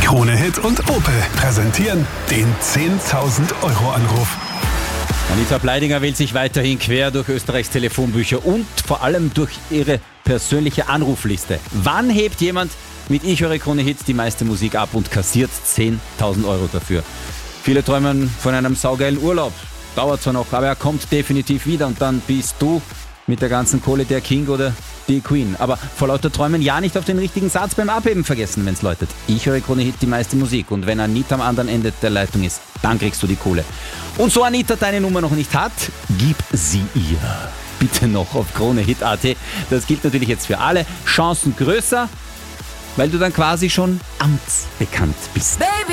Krone Hit und Opel präsentieren den 10.000 Euro Anruf. Anita Bleidinger wählt sich weiterhin quer durch Österreichs Telefonbücher und vor allem durch ihre persönliche Anrufliste. Wann hebt jemand mit Ich höre Krone Hit die meiste Musik ab und kassiert 10.000 Euro dafür? Viele träumen von einem saugeilen Urlaub. Dauert zwar noch, aber er kommt definitiv wieder und dann bist du mit der ganzen Kohle der King oder die Queen. Aber vor lauter Träumen ja nicht auf den richtigen Satz beim Abheben vergessen, wenn's läutet. Ich höre Krone Hit die meiste Musik und wenn Anita am anderen Ende der Leitung ist, dann kriegst du die Kohle. Und so Anita deine Nummer noch nicht hat, gib sie ihr. Bitte noch auf KroneHit.at. Das gilt natürlich jetzt für alle. Chancen größer, weil du dann quasi schon amtsbekannt bist.